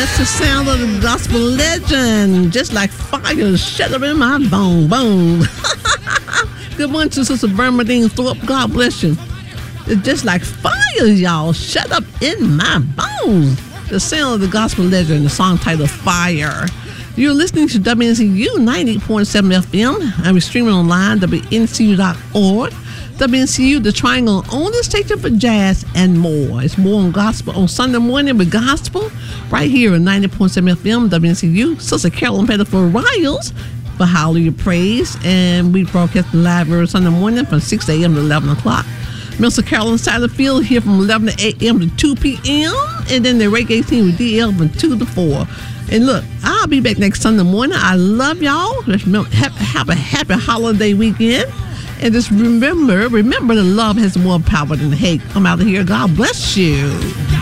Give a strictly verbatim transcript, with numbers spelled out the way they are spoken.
That's the sound of the gospel legend. Just like fire shut up in my bone, bone. Good morning to Sister Bernadine Thorpe. God bless you. It's just like fire, y'all. Shut up in my bones. The sound of the gospel legend, the song titled Fire. You're listening to W N C U ninety point seven F M, and we're streaming online, W N C U dot org. W N C U, the Triangle, only station for jazz and more. It's more on gospel on Sunday morning with gospel right here at ninety point seven F M, W N C U. Sister Carolyn Pettiford Riles for Hallelujah Praise, and we broadcast live every Sunday morning from six a.m. to eleven o'clock. Mister Carolyn Satterfield here from eleven a.m. to two p.m., and then the reggae team with D L from two to four. And look, I'll be back next Sunday morning. I love y'all. Have, have a happy holiday weekend. And just remember, remember that love has more power than hate. I'm out of here. God bless you.